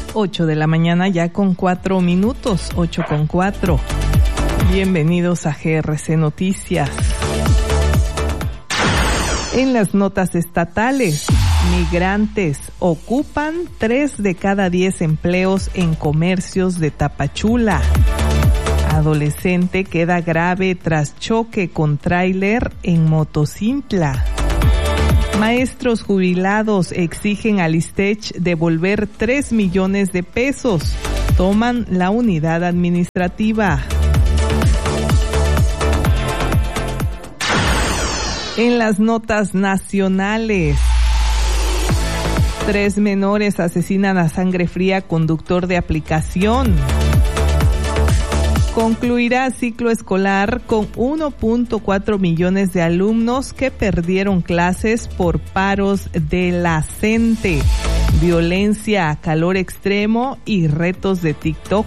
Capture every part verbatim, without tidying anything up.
ocho de la mañana ya con cuatro minutos, ocho con cuatro. Bienvenidos a G R C Noticias. En las notas estatales, migrantes ocupan tres de cada diez empleos en comercios de Tapachula. Adolescente queda grave tras choque con tráiler en Motocintla. Maestros jubilados exigen al ISTECH devolver tres millones de pesos. Toman la unidad administrativa. En las notas nacionales, tres menores asesinan a sangre fría conductor de aplicación. Concluirá ciclo escolar con uno punto cuatro millones de alumnos que perdieron clases por paros de la CENTE, violencia, calor extremo y retos de TikTok.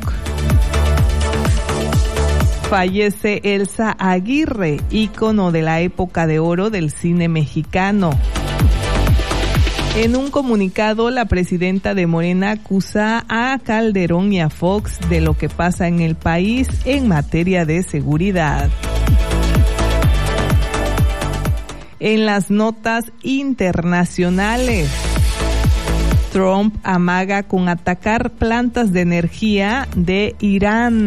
Fallece Elsa Aguirre, ícono de la época de oro del cine mexicano. En un comunicado, la presidenta de Morena acusa a Calderón y a Fox de lo que pasa en el país en materia de seguridad. En las notas internacionales, Trump amaga con atacar plantas de energía de Irán.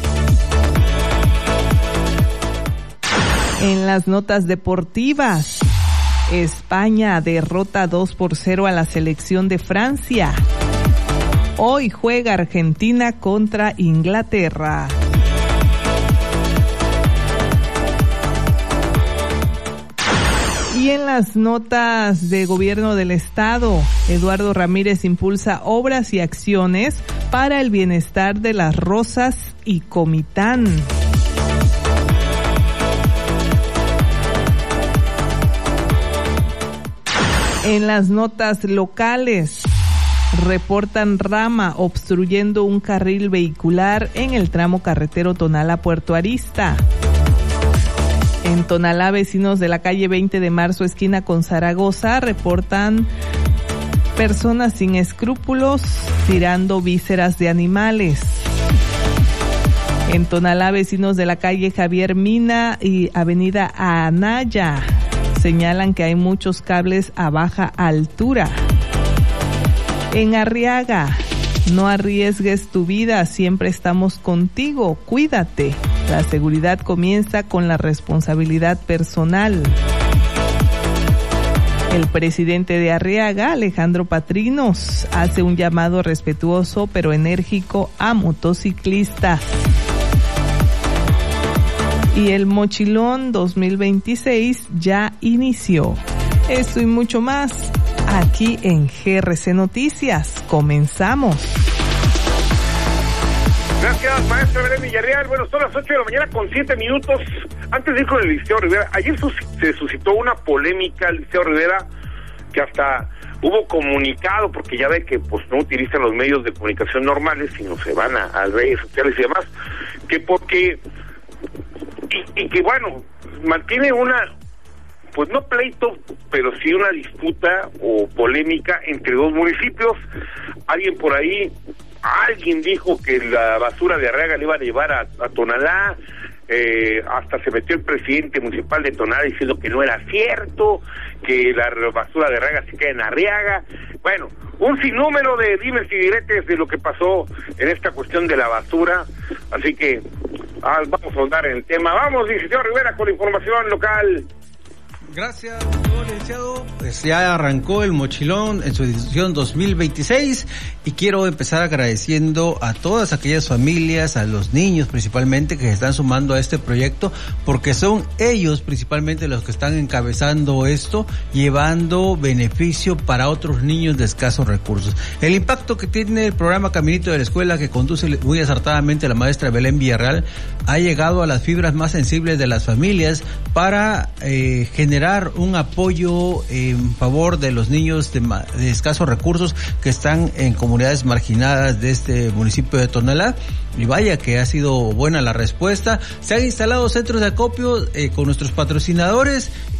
En las notas deportivas, España derrota dos por cero a la selección de Francia. Hoy juega Argentina contra Inglaterra. Y en las notas de gobierno del estado, Eduardo Ramírez impulsa obras y acciones para el bienestar de Las Rosas y Comitán. En las notas locales, reportan rama obstruyendo un carril vehicular en el tramo carretero Tonalá-Puerto Arista. En Tonalá, vecinos de la calle veinte de marzo, esquina con Zaragoza, reportan personas sin escrúpulos tirando vísceras de animales. En Tonalá, vecinos de la calle Javier Mina y avenida Anaya señalan que hay muchos cables a baja altura. En Arriaga, no arriesgues tu vida, siempre estamos contigo, cuídate. La seguridad comienza con la responsabilidad personal. El presidente de Arriaga, Alejandro Patrinos, hace un llamado respetuoso pero enérgico a motociclistas. Y el Mochilón dos mil veintiséis ya inició. Esto y mucho más aquí en G R C Noticias. Comenzamos. Gracias, maestra Belén Villarreal. Bueno, son las ocho de la mañana con siete minutos. Antes de ir con el Liceo Rivera, ayer sus, se suscitó una polémica al Liceo Rivera que hasta hubo comunicado, porque ya ve que pues no utilizan los medios de comunicación normales, sino se van a, a redes sociales y demás, que porque... Y, y que bueno, mantiene una, pues no pleito, pero sí una disputa o polémica entre dos municipios. Alguien por ahí, alguien dijo que la basura de Arriaga le iban a llevar a, a Tonalá, eh, hasta se metió el presidente municipal de Tonalá diciendo que no era cierto, que la basura de Arriaga se queda en Arriaga. Bueno, un sinnúmero de dimes y diretes de lo que pasó en esta cuestión de la basura, así que ah, vamos a ahondar en el tema. Vamos, licenciado Rivera, con la información local. Gracias, licenciado. Pues ya arrancó el Mochilón en su edición dos mil veintiséis y quiero empezar agradeciendo a todas aquellas familias, a los niños principalmente que se están sumando a este proyecto, porque son ellos principalmente los que están encabezando esto, llevando beneficio para otros niños de escasos recursos. El impacto que tiene el programa Caminito de la Escuela, que conduce muy acertadamente la maestra Belén Villarreal, ha llegado a las fibras más sensibles de las familias para eh, generar un apoyo en favor de los niños de, de escasos recursos que están en comunidades marginadas de este municipio de Tonalá. Y vaya que ha sido buena la respuesta. Se han instalado centros de acopio eh, con nuestros patrocinadores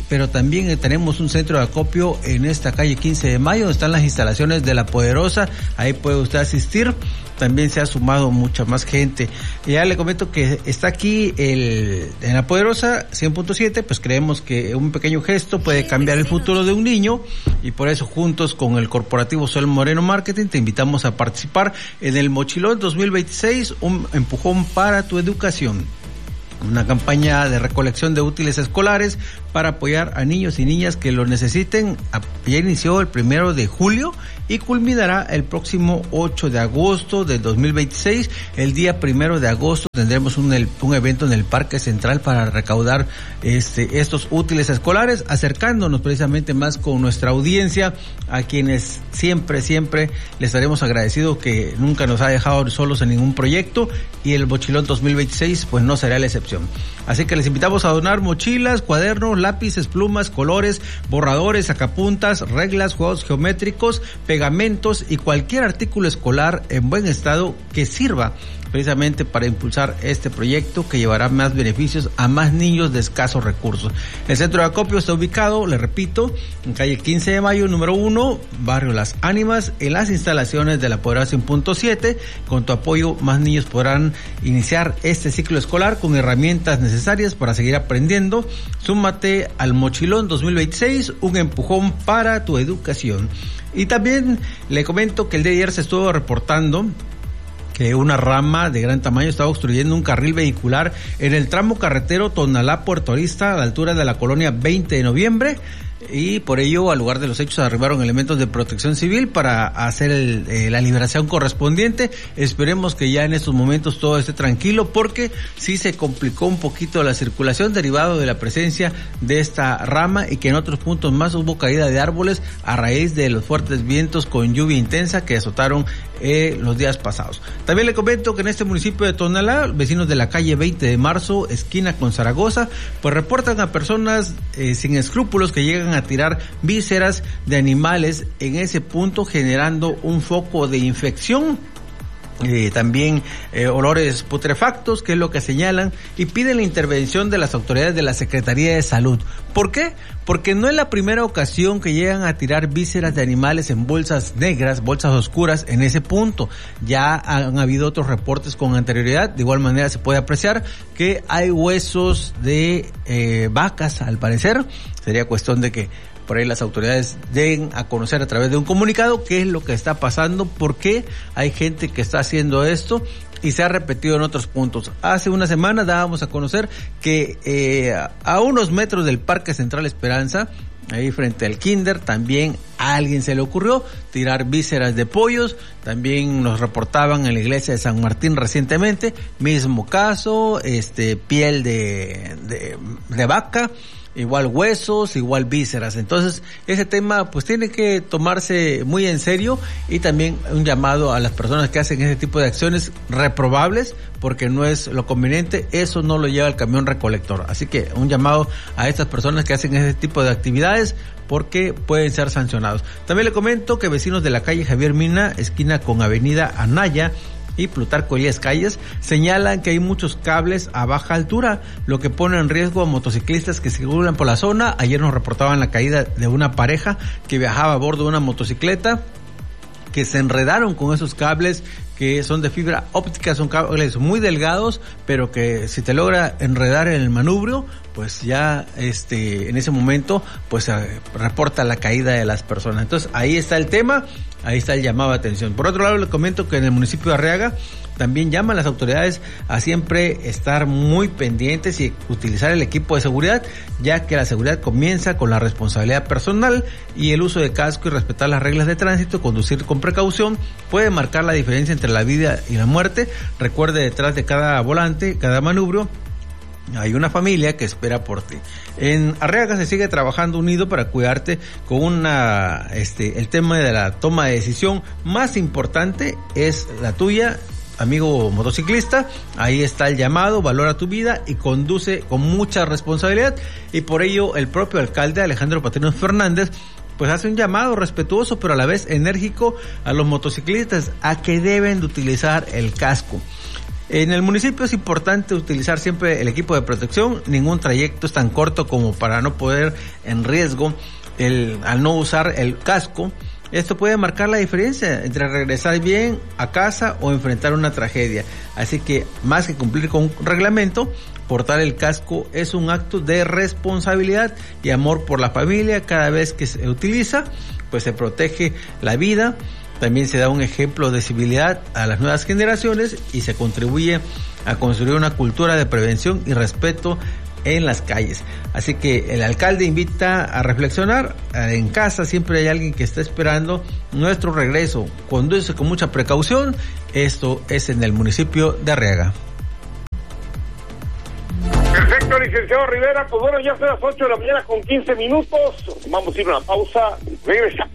pero también tenemos un centro de acopio en esta calle quince de mayo, donde están las instalaciones de La Poderosa, ahí puede usted asistir. También se ha sumado mucha más gente. Y ya le comento que está aquí el, en La Poderosa cien punto siete, pues creemos que un pequeño gesto puede cambiar el futuro de un niño, y por eso juntos con el corporativo Sol Moreno Marketing te invitamos a participar en el Mochilón dos mil veintiséis, un empujón para tu educación. Una campaña de recolección de útiles escolares para apoyar a niños y niñas que lo necesiten. Ya inició el primero de julio y culminará el próximo ocho de agosto del dos mil veintiséis. El día primero de agosto tendremos un, el, un evento en el Parque Central para recaudar este, estos útiles escolares, acercándonos precisamente más con nuestra audiencia, a quienes siempre, siempre les estaremos agradecidos que nunca nos ha dejado solos en ningún proyecto, y el Mochilón dos mil veintiséis pues no será la excepción. Así que les invitamos a donar mochilas, cuadernos, lápices, plumas, colores, borradores, sacapuntas, reglas, juegos geométricos, pegamentos y cualquier artículo escolar en buen estado que sirva precisamente para impulsar este proyecto que llevará más beneficios a más niños de escasos recursos. El centro de acopio está ubicado, le repito, en calle quince de mayo, número uno, barrio Las Ánimas, en las instalaciones de La Poderosa cien punto siete. Con tu apoyo, más niños podrán iniciar este ciclo escolar con herramientas necesarias para seguir aprendiendo. Súmate al Mochilón dos mil veintiséis, un empujón para tu educación. Y también le comento que el día de ayer se estuvo reportando que una rama de gran tamaño estaba obstruyendo un carril vehicular en el tramo carretero Tonalá-Puerto Arista, a la altura de la colonia veinte de noviembre, y por ello al lugar de los hechos arribaron elementos de protección civil para hacer el, eh, la liberación correspondiente. Esperemos que ya en estos momentos todo esté tranquilo, porque sí se complicó un poquito la circulación derivado de la presencia de esta rama, y que en otros puntos más hubo caída de árboles a raíz de los fuertes vientos con lluvia intensa que azotaron eh, los días pasados. También le comento que en este municipio de Tonalá, vecinos de la calle veinte de marzo, esquina con Zaragoza, pues reportan a personas eh, sin escrúpulos que llegan a tirar vísceras de animales en ese punto, generando un foco de infección. Eh, también eh, olores putrefactos, que es lo que señalan, y piden la intervención de las autoridades de la Secretaría de Salud. ¿Por qué? Porque no es la primera ocasión que llegan a tirar vísceras de animales en bolsas negras, bolsas oscuras en ese punto. Ya han habido otros reportes con anterioridad. De igual manera se puede apreciar que hay huesos de eh, vacas, al parecer. Sería cuestión de que por ahí las autoridades den a conocer a través de un comunicado qué es lo que está pasando, por qué hay gente que está haciendo esto, y se ha repetido en otros puntos. Hace una semana dábamos a conocer que eh, a unos metros del Parque Central Esperanza, ahí frente al Kinder, también a alguien se le ocurrió tirar vísceras de pollos. También nos reportaban en la iglesia de San Martín recientemente, mismo caso, este piel de, de, de vaca, igual huesos, igual vísceras. Entonces ese tema pues tiene que tomarse muy en serio, y también un llamado a las personas que hacen ese tipo de acciones reprobables, porque no es lo conveniente, eso no lo lleva el camión recolector. Así que un llamado a estas personas que hacen ese tipo de actividades, porque pueden ser sancionados. También le comento que vecinos de la calle Javier Mina, esquina con avenida Anaya y Plutarco Elías Calles, señalan que hay muchos cables a baja altura, lo que pone en riesgo a motociclistas que circulan por la zona. Ayer nos reportaban la caída de una pareja que viajaba a bordo de una motocicleta, que se enredaron con esos cables que son de fibra óptica, son cables muy delgados, pero que si te logra enredar en el manubrio, pues ya este en ese momento pues se reporta la caída de las personas. Entonces ahí está el tema, ahí está el llamado de atención. Por otro lado, le comento que en el municipio de Arriaga también llaman a las autoridades a siempre estar muy pendientes y utilizar el equipo de seguridad, ya que la seguridad comienza con la responsabilidad personal, y el uso de casco y respetar las reglas de tránsito, conducir con precaución, puede marcar la diferencia entre la vida y la muerte. Recuerde, detrás de cada volante, cada manubrio, hay una familia que espera por ti. En Arriaga se sigue trabajando unido para cuidarte con una, este, el tema de la toma de decisión más importante es la tuya, amigo motociclista. Ahí está el llamado: valora tu vida y conduce con mucha responsabilidad. Y por ello el propio alcalde Alejandro Patrino Fernández pues hace un llamado respetuoso pero a la vez enérgico a los motociclistas a que deben de utilizar el casco. En el municipio es importante utilizar siempre el equipo de protección. Ningún trayecto es tan corto como para no poner en riesgo el, al no usar el casco. Esto puede marcar la diferencia entre regresar bien a casa o enfrentar una tragedia. Así que más que cumplir con un reglamento, portar el casco es un acto de responsabilidad y amor por la familia. Cada vez que se utiliza, pues se protege la vida. También se da un ejemplo de civilidad a las nuevas generaciones y se contribuye a construir una cultura de prevención y respeto en las calles. Así que el alcalde invita a reflexionar. En casa siempre hay alguien que está esperando nuestro regreso. Conduce con mucha precaución. Esto es en el municipio de Arriaga. Perfecto, licenciado Rivera. Pues bueno, ya son las ocho de la mañana con quince minutos. Vamos a ir a una pausa. Regresa.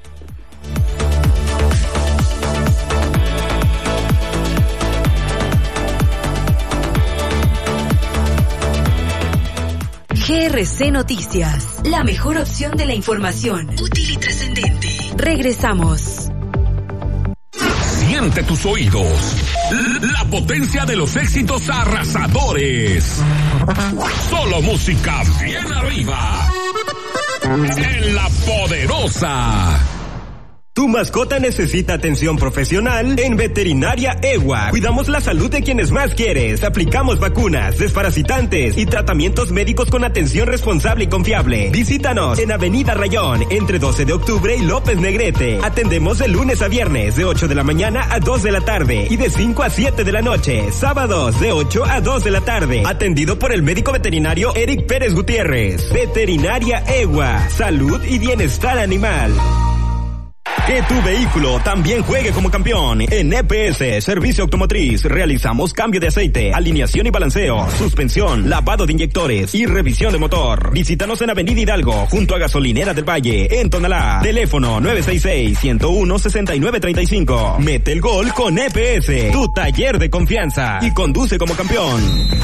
G R C Noticias, la mejor opción de la información, útil y trascendente. Regresamos. Siente tus oídos, la potencia de los éxitos arrasadores. Solo música bien arriba, en La Poderosa. Tu mascota necesita atención profesional en Veterinaria Egua. Cuidamos la salud de quienes más quieres. Aplicamos vacunas, desparasitantes y tratamientos médicos con atención responsable y confiable. Visítanos en Avenida Rayón, entre doce de octubre y López Negrete. Atendemos de lunes a viernes, de ocho de la mañana a dos de la tarde y de cinco a siete de la noche. Sábados, de ocho a dos de la tarde. Atendido por el médico veterinario Eric Pérez Gutiérrez. Veterinaria Egua. Salud y bienestar animal. Que tu vehículo también juegue como campeón. En E P S, Servicio Automotriz, realizamos cambio de aceite, alineación y balanceo, suspensión, lavado de inyectores y revisión de motor. Visítanos en Avenida Hidalgo, junto a Gasolinera del Valle, en Tonalá. Teléfono nueve seis seis, uno cero uno, seis nueve tres cinco. Mete el gol con E P S, tu taller de confianza, y conduce como campeón.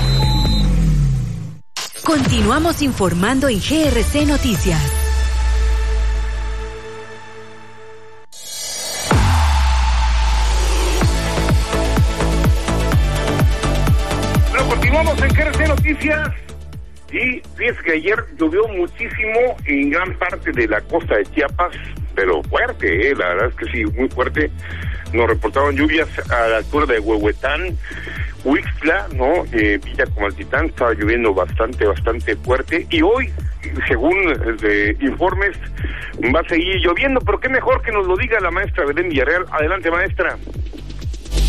Continuamos informando en G R C Noticias. Continuamos en G R C Noticias y fíjense que ayer llovió muchísimo en gran parte de la costa de Chiapas, pero fuerte, eh, la verdad es que sí, muy fuerte. Nos reportaron lluvias a la altura de Huehuetán, Huixtla, ¿no? Eh, Villa Comaltitán, estaba lloviendo bastante, bastante fuerte, y hoy, según eh, informes, va a seguir lloviendo, pero qué mejor que nos lo diga la maestra Belén Villarreal. Adelante, maestra.